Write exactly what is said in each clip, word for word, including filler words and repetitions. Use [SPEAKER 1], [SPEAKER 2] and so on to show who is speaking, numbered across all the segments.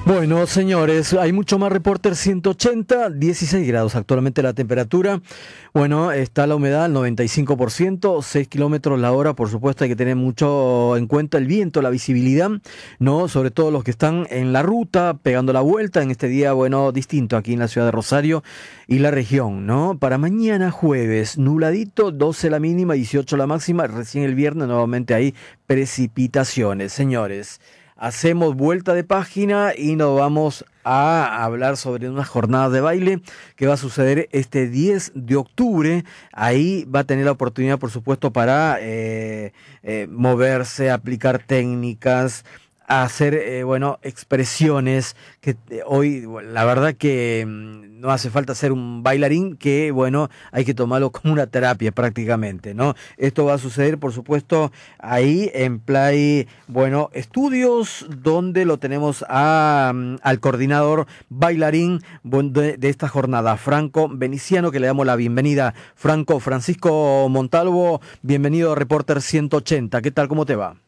[SPEAKER 1] Bueno, señores, hay mucho más Reporter ciento ochenta, dieciséis grados actualmente la temperatura. Bueno, está la humedad al noventa y cinco por ciento, seis kilómetros la hora, por supuesto hay que tener mucho en cuenta el viento, la visibilidad, ¿no? Sobre todo los que están en la ruta, pegando la vuelta en este día, bueno, distinto aquí en la ciudad de Rosario y la región, ¿no? Para mañana jueves, nubladito, doce la mínima, dieciocho la máxima, recién el viernes nuevamente hay precipitaciones, señores. Hacemos vuelta de página y nos vamos a hablar sobre una jornada de baile que va a suceder este diez de octubre. Ahí va a tener la oportunidad, por supuesto, para eh, eh, moverse, aplicar técnicas, hacer, eh, bueno, expresiones que eh, hoy, la verdad que mm, no hace falta ser un bailarín, que, bueno, hay que tomarlo como una terapia prácticamente, ¿no? Esto va a suceder, por supuesto, ahí en Play, bueno, Estudios, donde lo tenemos a, mm, al coordinador bailarín de, de esta jornada, Franco Veniciano, que le damos la bienvenida. Franco, Francisco Montalvo, bienvenido a Reporter ciento ochenta. ¿Qué tal? ¿Cómo te va?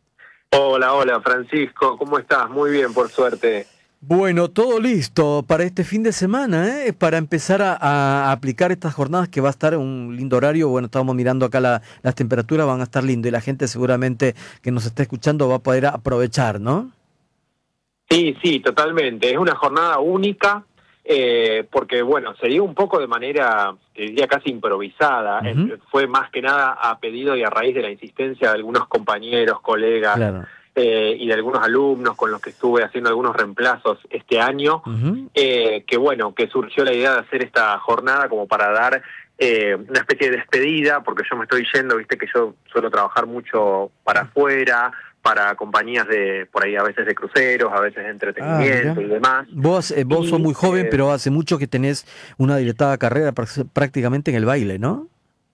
[SPEAKER 2] Hola, hola Francisco, ¿cómo estás? Muy bien, por suerte.
[SPEAKER 1] Bueno, todo listo para este fin de semana, ¿eh? Para empezar a, a aplicar estas jornadas que va a estar en un lindo horario. Bueno, estamos mirando acá la, las temperaturas, van a estar lindo y la gente seguramente que nos está escuchando va a poder aprovechar, ¿no?
[SPEAKER 2] Sí, sí, totalmente. Es una jornada única eh, porque, bueno, se dio un poco de manera, te diría casi improvisada. Uh-huh. eh, fue más que nada a pedido y a raíz de la insistencia de algunos compañeros, colegas. Claro. Eh, y de algunos alumnos con los que estuve haciendo algunos reemplazos este año, uh-huh. eh, que bueno, que surgió la idea de hacer esta jornada como para dar eh, una especie de despedida, porque yo me estoy yendo, viste que yo suelo trabajar mucho para afuera, para compañías de, por ahí a veces de cruceros, a veces de entretenimiento ah, y demás.
[SPEAKER 1] Vos, eh, vos
[SPEAKER 2] y,
[SPEAKER 1] sos muy joven,
[SPEAKER 2] eh,
[SPEAKER 1] pero hace mucho que tenés una dilatada carrera prácticamente en el baile, ¿no?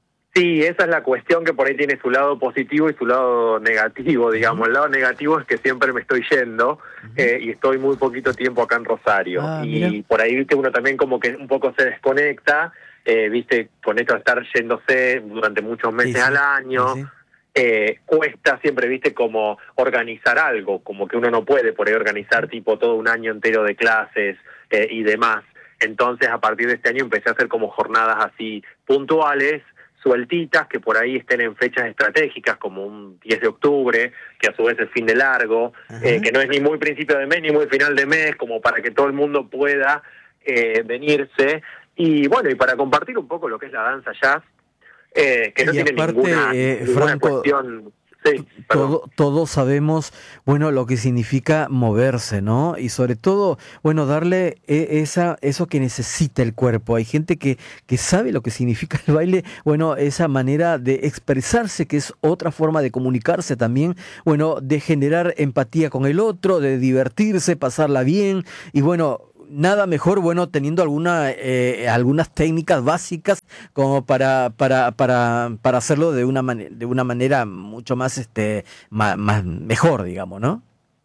[SPEAKER 2] Sí, esa es la cuestión que por ahí tiene su lado positivo y su lado negativo, digamos. El lado negativo es que siempre me estoy yendo uh-huh. eh, y estoy muy poquito tiempo acá en Rosario. Ah, y mira. Por ahí, viste, uno también como que un poco se desconecta, eh, viste, con esto de estar yéndose durante muchos meses sí, sí. al año. Sí, sí. Eh, cuesta siempre, viste, como organizar algo, como que uno no puede por ahí organizar tipo todo un año entero de clases eh, y demás. Entonces, a partir de este año empecé a hacer como jornadas así puntuales, sueltitas, que por ahí estén en fechas estratégicas, como un diez de octubre, que a su vez es fin de largo, eh, que no es ni muy principio de mes ni muy final de mes, como para que todo el mundo pueda eh, venirse. Y bueno, y para compartir un poco lo que es la danza jazz, eh, que no
[SPEAKER 1] y
[SPEAKER 2] tiene
[SPEAKER 1] aparte,
[SPEAKER 2] ninguna,
[SPEAKER 1] eh,
[SPEAKER 2] ninguna
[SPEAKER 1] Franco,
[SPEAKER 2] cuestión... Sí,
[SPEAKER 1] todo, todos sabemos, bueno, lo que significa moverse, ¿no? Y sobre todo, bueno, darle esa, eso que necesita el cuerpo. Hay gente que, que sabe lo que significa el baile, bueno, esa manera de expresarse, que es otra forma de comunicarse también, bueno, de generar empatía con el otro, de divertirse, pasarla bien, y bueno, nada mejor, bueno, teniendo alguna, eh, algunas técnicas básicas como para para para para hacerlo de una manera de una manera mucho más este más, más mejor, digamos, ¿no?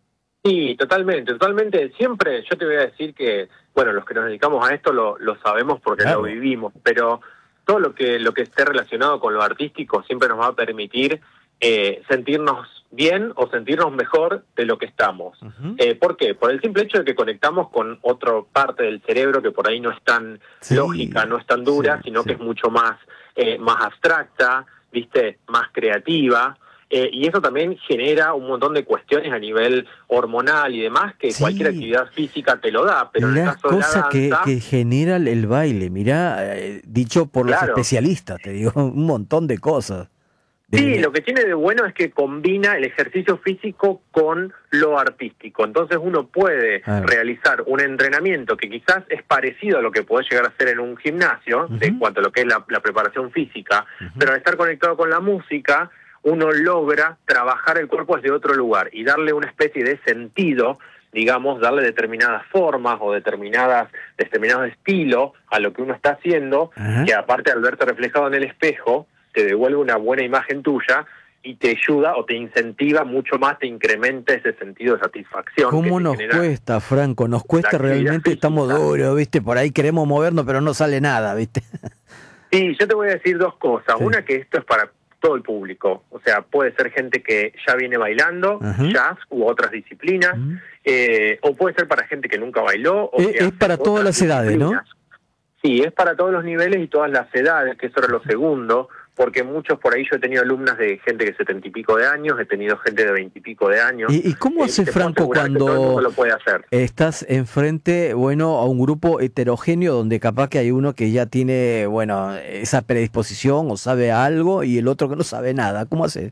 [SPEAKER 2] Sí, totalmente, totalmente. Siempre yo te voy a decir que, bueno, los que nos dedicamos a esto lo, lo sabemos porque claro. lo vivimos, pero todo lo que lo que esté relacionado con lo artístico siempre nos va a permitir eh, sentirnos bien o sentirnos mejor de lo que estamos. Uh-huh. Eh, ¿Por qué? Por el simple hecho de que conectamos con otra parte del cerebro que por ahí no es tan sí, lógica, no es tan dura, sí, sino sí. que es mucho más, eh, más abstracta, ¿viste? Más creativa. Eh, y eso también genera un montón de cuestiones a nivel hormonal y demás que sí. cualquier actividad física te lo da, pero
[SPEAKER 1] la
[SPEAKER 2] en el caso de la danza...
[SPEAKER 1] que, que genera el baile, mirá, eh, dicho por claro. los especialistas, te digo, un montón de cosas.
[SPEAKER 2] Sí, lo que tiene de bueno es que combina el ejercicio físico con lo artístico. Entonces uno puede ah. realizar un entrenamiento que quizás es parecido a lo que podés llegar a hacer en un gimnasio, uh-huh. de cuanto a lo que es la, la preparación física, uh-huh. pero al estar conectado con la música, uno logra trabajar el cuerpo desde otro lugar y darle una especie de sentido, digamos, darle determinadas formas o determinadas determinados estilos a lo que uno está haciendo, uh-huh. que aparte al verte reflejado en el espejo, te devuelve una buena imagen tuya y te ayuda o te incentiva mucho más, te incrementa ese sentido de satisfacción.
[SPEAKER 1] ¿Cómo nos cuesta, Franco? Nos cuesta realmente, física. Estamos duros, ¿viste? Por ahí queremos movernos, pero no sale nada, ¿viste?
[SPEAKER 2] Sí, yo te voy a decir dos cosas. Sí. Una, que esto es para todo el público. O sea, puede ser gente que ya viene bailando, uh-huh. jazz u otras disciplinas, uh-huh. eh, o puede ser para gente que nunca bailó. O
[SPEAKER 1] es, es para todas las edades, ¿no?
[SPEAKER 2] Sí, es para todos los niveles y todas las edades, que eso era lo segundo, porque muchos por ahí, yo he tenido alumnas de gente de setenta y pico de años, he tenido gente de veintipico de años.
[SPEAKER 1] ¿Y, y cómo
[SPEAKER 2] eh,
[SPEAKER 1] hace Franco cuando
[SPEAKER 2] lo puede hacer.
[SPEAKER 1] estás enfrente, bueno, a un grupo heterogéneo donde capaz que hay uno que ya tiene, bueno, esa predisposición o sabe algo y el otro que no sabe nada? ¿Cómo hace?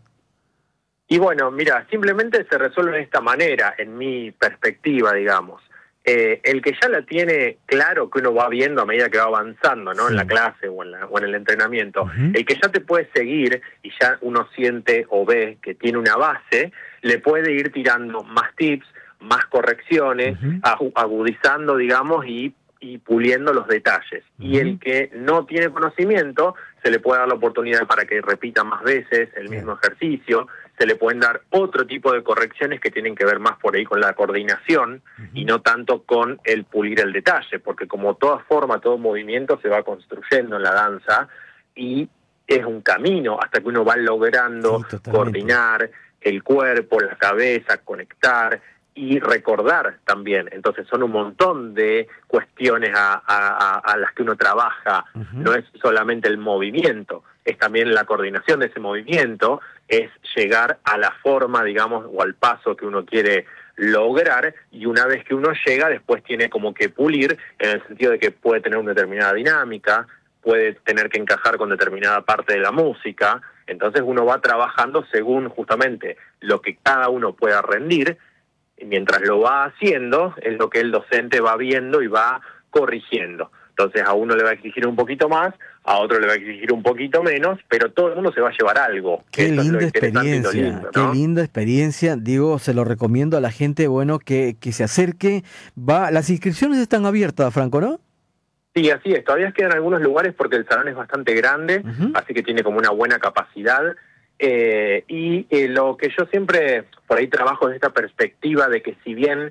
[SPEAKER 2] Y bueno, mira, simplemente se resuelve de esta manera, en mi perspectiva, digamos. Eh, el que ya la tiene claro, que uno va viendo a medida que va avanzando, ¿no? Sí. En la clase o en, la, o en el entrenamiento, uh-huh. el que ya te puede seguir y ya uno siente o ve que tiene una base, le puede ir tirando más tips, más correcciones, uh-huh. agudizando, digamos, y, y puliendo los detalles. Uh-huh. Y el que no tiene conocimiento, se le puede dar la oportunidad para que repita más veces el mismo uh-huh. ejercicio. Se le pueden dar otro tipo de correcciones que tienen que ver más por ahí con la coordinación uh-huh. y no tanto con el pulir el detalle, porque como toda forma, todo movimiento se va construyendo en la danza y es un camino hasta que uno va logrando sí, coordinar el cuerpo, la cabeza, conectar y recordar también. Entonces son un montón de cuestiones a, a, a las que uno trabaja, uh-huh. no es solamente el movimiento, es también la coordinación de ese movimiento, es llegar a la forma, digamos, o al paso que uno quiere lograr, y una vez que uno llega, después tiene como que pulir, en el sentido de que puede tener una determinada dinámica, puede tener que encajar con determinada parte de la música, entonces uno va trabajando según justamente lo que cada uno pueda rendir, y mientras lo va haciendo, es lo que el docente va viendo y va corrigiendo. Entonces a uno le va a exigir un poquito más, a otro le va a exigir un poquito menos, pero todo el mundo se va a llevar algo.
[SPEAKER 1] Qué linda es experiencia, lindo, ¿no? Qué linda experiencia. Digo, se lo recomiendo a la gente, bueno, que, que se acerque. Va, las inscripciones están abiertas, Franco, ¿no?
[SPEAKER 2] Sí, así es. Todavía quedan algunos lugares porque el salón es bastante grande, uh-huh. así que tiene como una buena capacidad. Eh, y eh, lo que yo siempre por ahí trabajo es esta perspectiva de que si bien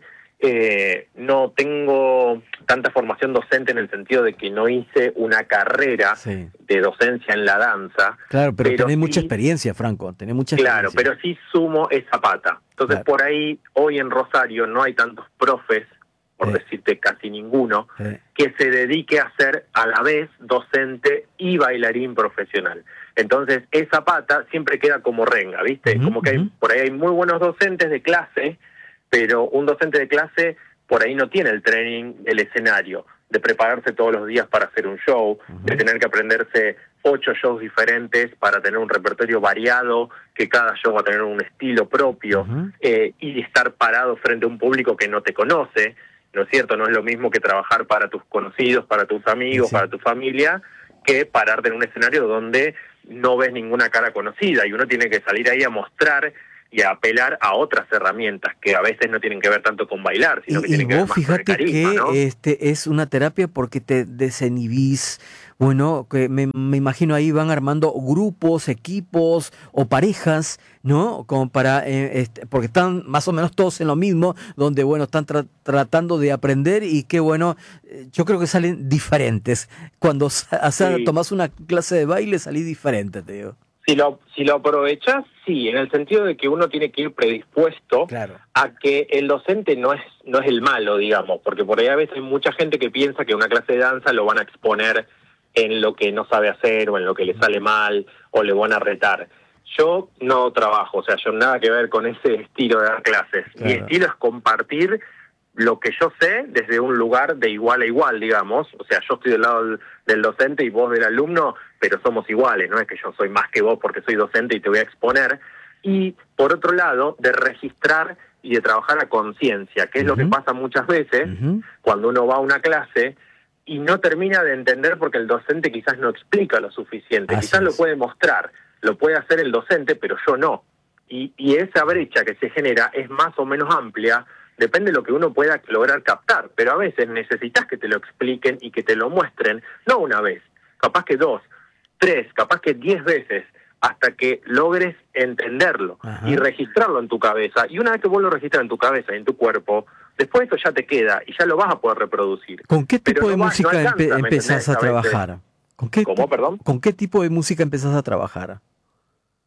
[SPEAKER 2] Eh, no tengo tanta formación docente en el sentido de que no hice una carrera sí. de docencia en la danza.
[SPEAKER 1] Claro, pero, pero tenés
[SPEAKER 2] sí,
[SPEAKER 1] mucha experiencia, Franco, tenés mucha
[SPEAKER 2] claro,
[SPEAKER 1] experiencia.
[SPEAKER 2] pero sí sumo esa pata. Entonces, claro. por ahí, hoy en Rosario no hay tantos profes, por eh. decirte casi ninguno, eh. que se dedique a ser a la vez docente y bailarín profesional. Entonces, esa pata siempre queda como renga, ¿viste? Uh-huh, como que hay, uh-huh. por ahí hay muy buenos docentes de clase, pero un docente de clase por ahí no tiene el training del escenario, de prepararse todos los días para hacer un show, uh-huh. de tener que aprenderse ocho shows diferentes para tener un repertorio variado, que cada show va a tener un estilo propio, uh-huh. eh, y estar parado frente a un público que no te conoce, ¿no es cierto? No es lo mismo que trabajar para tus conocidos, para tus amigos, sí. para tu familia, que pararte en un escenario donde no ves ninguna cara conocida, y uno tiene que salir ahí a mostrar y a apelar a otras herramientas que a veces no tienen que ver tanto con bailar, sino
[SPEAKER 1] y,
[SPEAKER 2] que tienen que ver más con el carisma,
[SPEAKER 1] que
[SPEAKER 2] ¿no?
[SPEAKER 1] este es una terapia porque te desinhibís. Bueno, que me, me imagino ahí van armando grupos, equipos o parejas, ¿no? Como para, eh, este, porque están más o menos todos en lo mismo, donde, bueno, están tra- tratando de aprender y que, bueno, yo creo que salen diferentes. Cuando sí. tomás una clase de baile, salís diferente, te digo.
[SPEAKER 2] Si lo, si lo aprovechas, sí, en el sentido de que uno tiene que ir predispuesto claro. a que el docente no es no es el malo, digamos, porque por ahí a veces hay mucha gente que piensa que una clase de danza lo van a exponer en lo que no sabe hacer o en lo que le sale mal o le van a retar. Yo no trabajo, o sea, yo nada que ver con ese estilo de dar clases. Claro. Mi estilo es compartir lo que yo sé desde un lugar de igual a igual, digamos. O sea, yo estoy del lado del, del docente y vos del alumno, pero somos iguales, no es que yo soy más que vos porque soy docente y te voy a exponer. Y, por otro lado, de registrar y de trabajar a conciencia, que es uh-huh. lo que pasa muchas veces uh-huh. cuando uno va a una clase y no termina de entender porque el docente quizás no explica lo suficiente. Así quizás es. Lo puede mostrar, lo puede hacer el docente, pero yo no. Y, y esa brecha que se genera es más o menos amplia, depende de lo que uno pueda lograr captar, pero a veces necesitas que te lo expliquen y que te lo muestren, no una vez, capaz que dos, tres, capaz que diez veces, hasta que logres entenderlo Ajá. y registrarlo en tu cabeza. Y una vez que vos lo registras en tu cabeza y en tu cuerpo, después eso ya te queda y ya lo vas a poder reproducir.
[SPEAKER 1] ¿Con qué tipo pero de no música va, no alcanza, empe- empezás a trabajar? ¿Con qué,
[SPEAKER 2] ¿Cómo, perdón?
[SPEAKER 1] ¿Con qué tipo de música empezás a trabajar?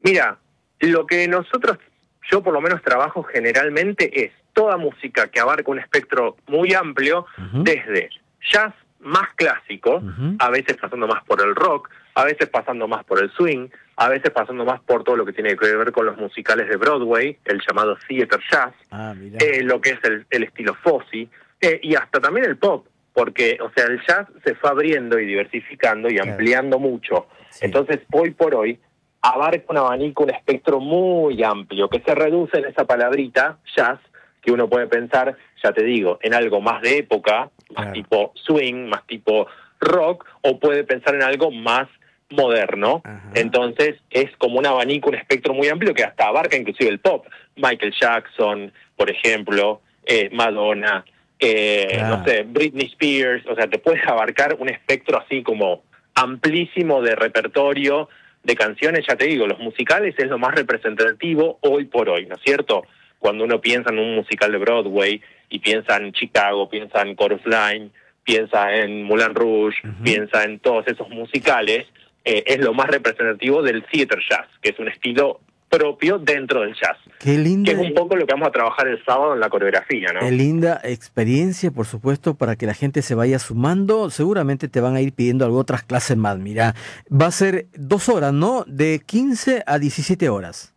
[SPEAKER 2] Mira, lo que nosotros, yo por lo menos trabajo generalmente es toda música que abarca un espectro muy amplio, uh-huh. desde jazz más clásico, uh-huh. a veces pasando más por el rock, a veces pasando más por el swing, a veces pasando más por todo lo que tiene que ver con los musicales de Broadway, el llamado theater jazz, ah, eh, lo que es el, el estilo Fosse, eh, y hasta también el pop, porque, o sea, el jazz se fue abriendo y diversificando y claro. ampliando mucho. Sí. Entonces, hoy por hoy, abarca un abanico, un espectro muy amplio, que se reduce en esa palabrita, jazz, que uno puede pensar, ya te digo, en algo más de época, más claro. tipo swing, más tipo rock, o puede pensar en algo más moderno. Ajá. Entonces es como un abanico, un espectro muy amplio que hasta abarca inclusive el pop. Michael Jackson, por ejemplo, eh, Madonna, eh, claro. no sé, Britney Spears, o sea, te puedes abarcar un espectro así como amplísimo de repertorio de canciones. Ya te digo, los musicales es lo más representativo hoy por hoy, ¿no es cierto? Cuando uno piensa en un musical de Broadway y piensa en Chicago, piensa en Chorus Line, piensa en Moulin Rouge, uh-huh. piensa en todos esos musicales, eh, es lo más representativo del theater jazz, que es un estilo propio dentro del jazz.
[SPEAKER 1] Qué linda.
[SPEAKER 2] Que es un poco lo que vamos a trabajar el sábado en la coreografía, ¿no?
[SPEAKER 1] Qué linda experiencia, por supuesto, para que la gente se vaya sumando. Seguramente te van a ir pidiendo algo, otras clases más. Mira, va a ser dos horas, ¿no? De quince a diecisiete horas.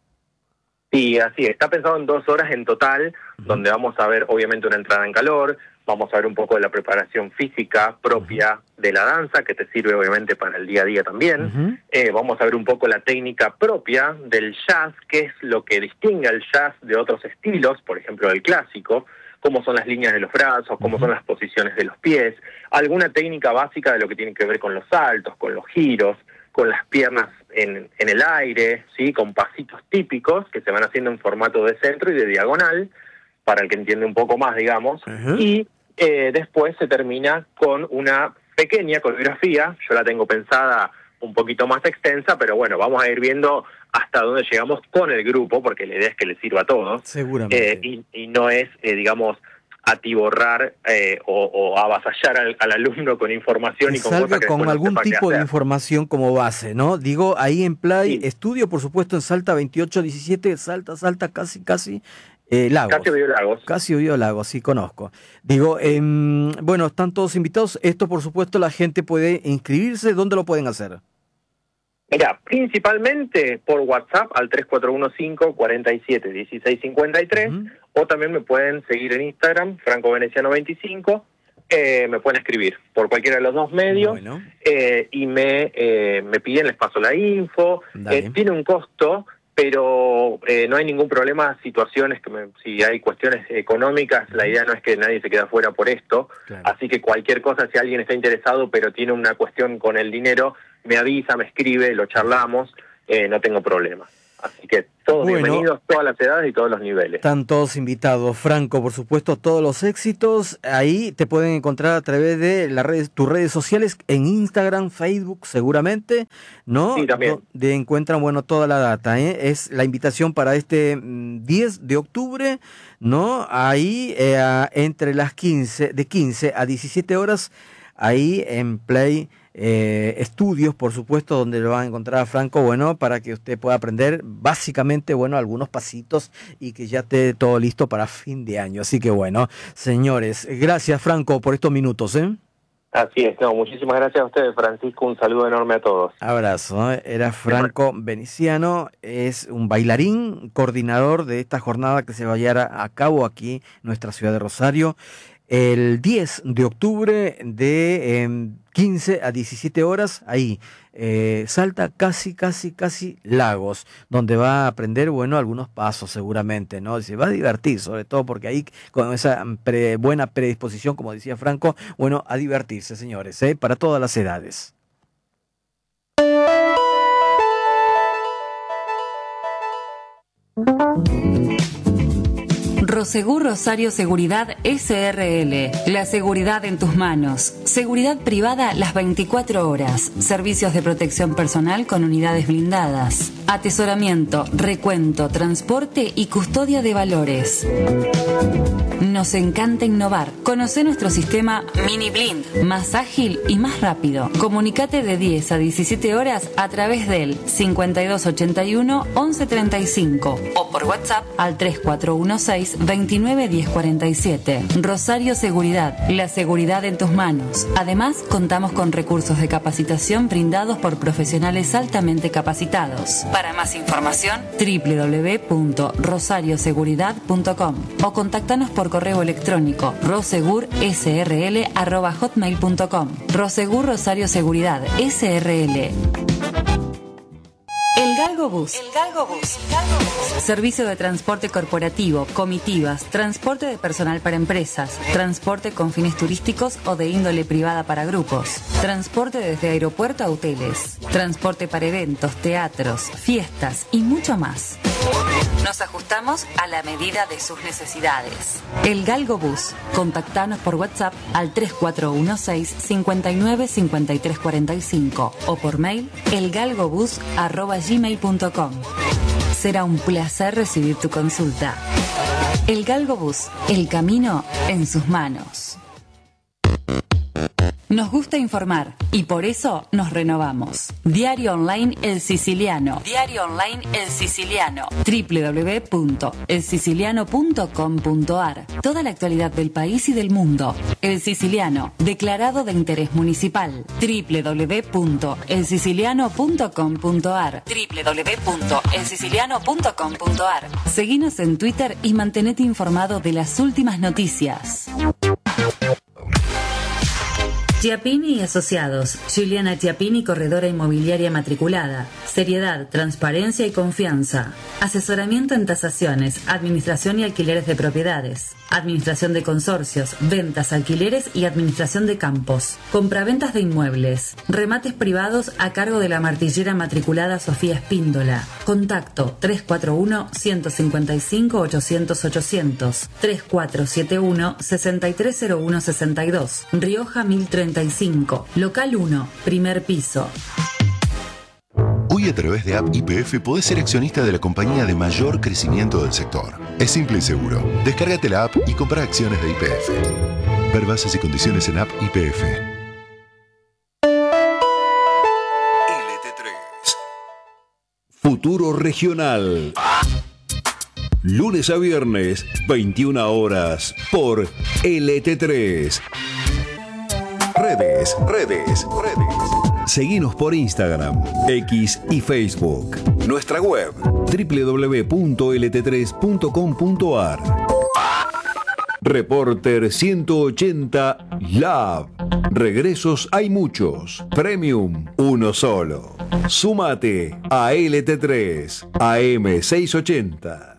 [SPEAKER 2] Sí, así es. Está pensado en dos horas en total, uh-huh. donde vamos a ver obviamente una entrada en calor, vamos a ver un poco de la preparación física propia uh-huh. de la danza, que te sirve obviamente para el día a día también. Uh-huh. Eh, vamos a ver un poco la técnica propia del jazz, que es lo que distingue al jazz de otros estilos, por ejemplo el clásico, cómo son las líneas de los brazos, cómo uh-huh. son las posiciones de los pies, alguna técnica básica de lo que tiene que ver con los saltos, con los giros, con las piernas en, en el aire, ¿sí? Con pasitos típicos que se van haciendo en formato de centro y de diagonal, para el que entiende un poco más, digamos, uh-huh. y eh, después se termina con una pequeña coreografía. Yo la tengo pensada un poquito más extensa, pero bueno, vamos a ir viendo hasta dónde llegamos con el grupo, porque la idea es que le sirva a todos.
[SPEAKER 1] Seguramente.
[SPEAKER 2] Eh, y, y no es, eh, digamos, atiborrar eh, o, o avasallar al, al alumno con información
[SPEAKER 1] que
[SPEAKER 2] y con
[SPEAKER 1] salga
[SPEAKER 2] cosas que
[SPEAKER 1] con algún
[SPEAKER 2] no
[SPEAKER 1] tipo de información como base, ¿no? Digo, ahí en Play, sí. estudio, por supuesto, en Salta veintiocho diecisiete, Salta, Salta, casi, casi, eh, Lagos.
[SPEAKER 2] Casi Oído Lagos.
[SPEAKER 1] Casi Oído Lagos, sí, conozco. Digo, eh, bueno, están todos invitados. Esto, por supuesto, la gente puede inscribirse. ¿Dónde lo pueden hacer?
[SPEAKER 2] Mira, principalmente por WhatsApp al tres cuatro uno cinco, cuatro siete, uno seis cinco tres, uh-huh. o también me pueden seguir en Instagram, Franco Veneciano veinticinco, eh, me pueden escribir por cualquiera de los dos medios, bueno. eh, y me, eh, me piden, les paso la info, eh, tiene un costo, pero eh, no hay ningún problema, situaciones, que me, si hay cuestiones económicas, la idea no es que nadie se quede afuera por esto, claro. así que cualquier cosa, si alguien está interesado pero tiene una cuestión con el dinero, me avisa, me escribe, lo charlamos, eh, no tengo problema. Así que todos bueno, bienvenidos, todas las edades y todos los niveles.
[SPEAKER 1] Están todos invitados. Franco, por supuesto, todos los éxitos. Ahí te pueden encontrar a través de las redes, tus redes sociales, en Instagram, Facebook, seguramente, ¿no?
[SPEAKER 2] Sí, también.
[SPEAKER 1] De encuentran, bueno, toda la data, ¿eh? Es la invitación para este diez de octubre, ¿no? Ahí, eh, entre las quince, de quince a diecisiete horas, ahí en Play eh, Estudios, por supuesto, donde lo van a encontrar a Franco, bueno, para que usted pueda aprender básicamente, bueno, algunos pasitos y que ya esté todo listo para fin de año. Así que bueno, señores, gracias Franco por estos minutos, ¿eh?
[SPEAKER 2] Así es, no, muchísimas gracias a ustedes, Francisco, un saludo enorme a todos.
[SPEAKER 1] Abrazo, ¿eh? Era Franco Veneciano, es un bailarín, coordinador de esta jornada que se va a llevar a cabo aquí en nuestra ciudad de Rosario, el diez de octubre de eh, quince a diecisiete horas, ahí, eh, Salta, casi, casi, casi Lagos, donde va a aprender, bueno, algunos pasos seguramente, ¿no? Se va a divertir, sobre todo porque ahí, con esa pre, buena predisposición, como decía Franco, bueno, a divertirse, señores, ¿eh? Para todas las edades.
[SPEAKER 3] Prosegur Rosario Seguridad S R L. La seguridad en tus manos. Seguridad privada las veinticuatro horas. Servicios de protección personal con unidades blindadas. Atesoramiento, recuento, transporte y custodia de valores. Nos encanta innovar. Conoce nuestro sistema Mini Blind, más ágil y más rápido. Comunicate de diez a diecisiete horas a través del cincuenta y dos ochenta y uno once treinta y cinco o por WhatsApp al tres cuatro uno seis veintinueve diez cuarenta y siete. Rosario Seguridad, la seguridad en tus manos. Además, contamos con recursos de capacitación brindados por profesionales altamente capacitados. Para más información, doble u doble u doble u punto rosario seguridad punto com o contáctanos por correo electrónico rosegurSRL arroba hotmail punto com. Rosegur Rosario Seguridad S R L. El Galgo Bus. El Galgo Bus. Servicio de transporte corporativo, comitivas, transporte de personal para empresas, transporte con fines turísticos o de índole privada para grupos, transporte desde aeropuerto a hoteles, transporte para eventos, teatros, fiestas y mucho más. Nos ajustamos a la medida de sus necesidades. El Galgo Bus. Contactanos por WhatsApp al tres cuatro uno seis cincuenta y nueve cincuenta y tres cuarenta y cinco o por mail elgalgobus arroba gmail punto com. Será un placer recibir tu consulta. El Galgo Bus. El camino en sus manos. Nos gusta informar y por eso nos renovamos. Diario Online El Siciliano. Diario Online El Siciliano. doble u doble u doble u punto el siciliano punto com punto a r. Toda la actualidad del país y del mundo. El Siciliano, declarado de interés municipal. doble u doble u doble u punto el siciliano punto com punto a r. doble u doble u doble u punto el siciliano punto com punto a r. Seguinos en Twitter y mantenete informado de las últimas noticias. Chiappini y Asociados. Juliana Chiappini, corredora inmobiliaria matriculada. Seriedad, transparencia y confianza. Asesoramiento en tasaciones, administración y alquileres de propiedades. Administración de consorcios, ventas, alquileres y administración de campos. Compraventas de inmuebles. Remates privados a cargo de la martillera matriculada Sofía Espíndola. Contacto tres cuatro uno uno cinco cinco ochocientos ochocientos. tres cuatro siete uno seis tres cero uno seis dos. Rioja mil treinta y cinco. Local uno. Primer piso.
[SPEAKER 4] Hoy a través de App Y P F podés ser accionista de la compañía de mayor crecimiento del sector. Es simple y seguro. Descárgate la app y compra acciones de Y P F. Ver bases y condiciones en App Y P F.
[SPEAKER 5] L T tres. Futuro Regional. Lunes a viernes, veintiuna horas, por L T tres. Redes, redes, redes. Seguinos por Instagram, X y Facebook. Nuestra web, doble u doble u doble u punto l t tres punto com punto a r. Reporter ciento ochenta Lab. Regresos hay muchos. Premium, uno solo. Súmate a L T tres, A M seiscientos ochenta.